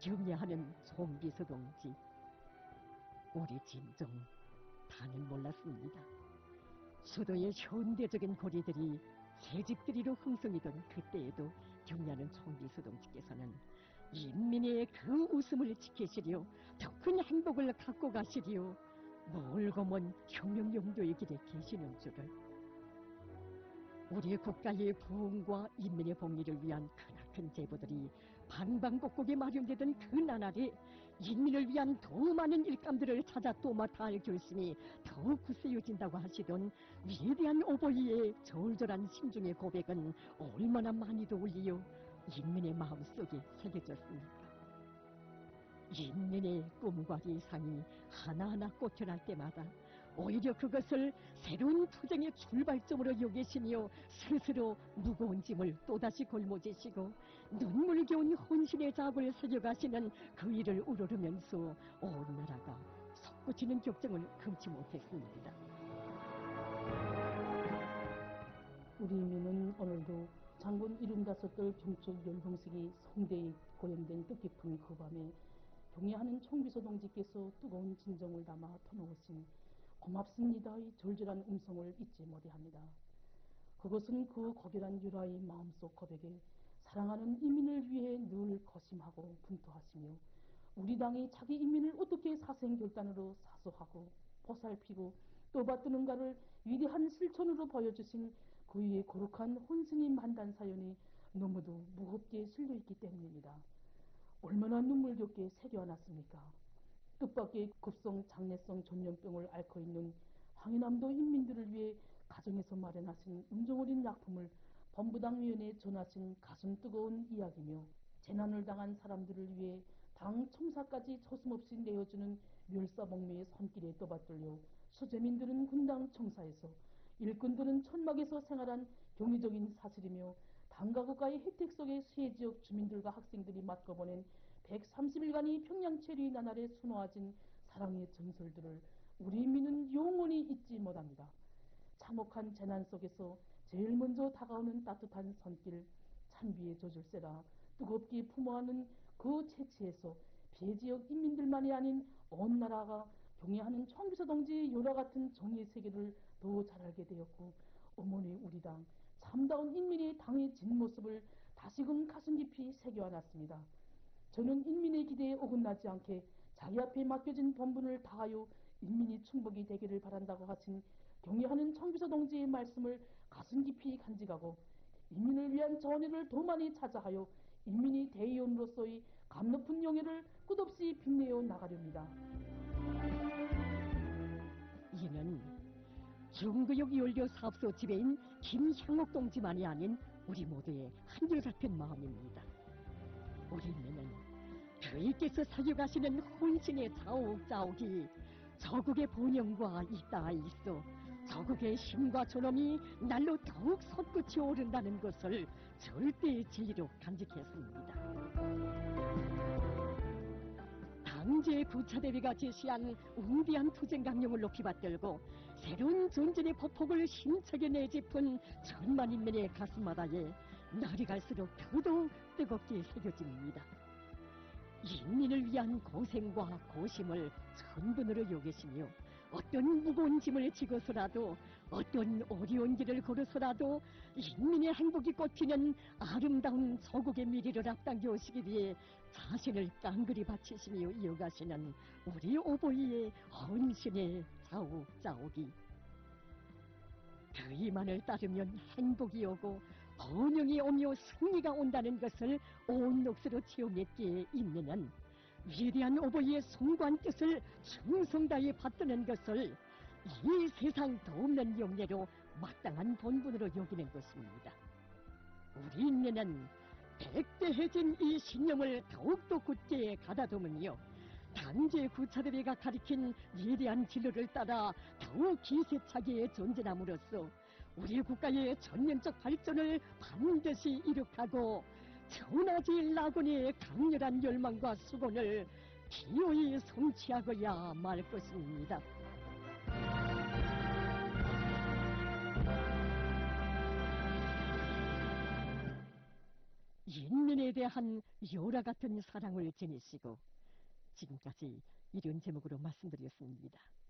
경애하는 송비서 동지, 우리 진정 다는 몰랐습니다. 수도의 현대적인 거리들이 새집들이로 흥성이던 그때에도 경애하는 송비서 동지께서는 인민의 그 웃음을 지키시려 더 큰 행복을 갖고 가시리요 멀고 먼 혁명 용도의 길에 계시는 줄을. 우리 국가의 부흥과 인민의 복리를 위한 크나큰 제보들이 방방곡곡에 마련되던 그 나날에 인민을 위한 더 많은 일감들을 찾아 또 맡아할 결심이 더욱 굳세어진다고 하시던 위대한 오보이의 저울절한 심중의 고백은 얼마나 많이도 울리어 인민의 마음속에 새겨졌습니까? 인민의 꿈과 이상이 하나하나 꽃펴날 때마다 오히려 그것을 새로운 투쟁의 출발점으로 여기시며 스스로 무거운 짐을 또다시 걸머지시고 눈물겨운 헌신의 작업을 새겨가시는 그 일을 우러르면서 온 나라가 솟구치는 격정을 금치 못했습니다. 우리 인민은 오늘도 장군 75돌 경축 열병식이 성대히 고연된 뜻깊은 그 밤에 경애하는 총비서 동지께서 뜨거운 진정을 담아 터놓으신 고맙습니다의 절절한 음성을 잊지 못해합니다. 그것은 그 고결한 유라의 마음속 고백에 사랑하는 인민을 위해 늘 거심하고 분투하시며 우리 당이 자기 인민을 어떻게 사생결단으로 사수하고 보살피고 떠받드는가를 위대한 실천으로 보여주신 그의 거룩한 혼승의 만단 사연이 너무도 무겁게 실려있기 때문입니다. 얼마나 눈물겹게 새겨안았습니까? 뜻밖의 급성 장내성 전염병을 앓고 있는 황해남도 인민들을 위해 가정에서 마련하신 음정어린 약품을 본부당위원회에 전하신 가슴 뜨거운 이야기며 재난을 당한 사람들을 위해 당 총사까지 서슴없이 내어주는 멸사복매의 손길에 떠받들려 수재민들은 군당 청사에서 일꾼들은 천막에서 생활한 경이적인 사실이며 당과 국가의 혜택 속에 세지역 주민들과 학생들이 맡겨보낸 130일간의 평양 체류의 나날에 수놓아진 사랑의 전설들을 우리 인민은 영원히 잊지 못합니다. 참혹한 재난 속에서 제일 먼저 다가오는 따뜻한 손길, 찬비의 젖을세라 뜨겁게 품어하는 그 채취에서 피해지역 인민들만이 아닌 온 나라가 경애하는 총비서 동지의 요라 같은 정의의 세계를 더 잘 알게 되었고 어머니 우리 당 참다운 인민의 당의 진모습을 다시금 가슴 깊이 새겨안았습니다. 저는 인민의 기대에 어긋나지 않게 자기 앞에 맡겨진 본분을 다하여 인민이 충복이 되기를 바란다고 하신 경애하는 총비서 동지의 말씀을 가슴 깊이 간직하고 인민을 위한 전의를 더 많이 찾아하여 인민이 대의원으로서의 감높은 영예를 끝없이 빛내어 나가렵니다. 이는 중구역 연료 사업소 지배인 김향옥 동지만이 아닌 우리 모두의 한결같은 마음입니다. 우리 인민은 그이께서 사유가시는 혼신의 자옥자옥이 저국의 번영과 잇닿아 있어 저국의 힘과 존엄이 날로 더욱 솟구치 오른다는 것을 절대의 진리로 간직했습니다. 당제 부차대비가 제시한 웅대한 투쟁 강령을 높이 받들고 새로운 전진의 폭폭을 힘차게 내짚은 천만 인민의 가슴마다에 날이 갈수록 더더욱 뜨겁게 새겨집니다. 인민을 위한 고생과 고심을 천분으로 여기시며 어떤 무거운 짐을 지고서라도 어떤 어려운 길을 걸어서라도 인민의 행복이 꽃피는 아름다운 조국의 미래를 앞당겨 오시기 위해 자신을 깡그리 바치시며 이어가시는 우리 오보이의 헌신의 자욱자욱이 그이만을 따르면 행복이 오고 번영이 오며 승리가 온다는 것을 온 몫으로 체험했기에 인민은 위대한 오보이의 숭고한 뜻을 충성다해 받드는 것을 이 세상 더 없는 영예로 마땅한 본분으로 여기는 것입니다. 우리 인민은 백대해진 이 신념을 더욱더 굳게 가다듬으며 당제 구차대비가 가리킨 위대한 진로를 따라 더욱 기세차게 전진함으로써 우리 국가의 전면적 발전을 반드시 이룩하고 천하제일 낙원의 강렬한 열망과 수곤을 기어이 성취하고야 말 것입니다. 인민에 대한 요라 같은 사랑을 지니시고 지금까지 이런 제목으로 말씀드렸습니다.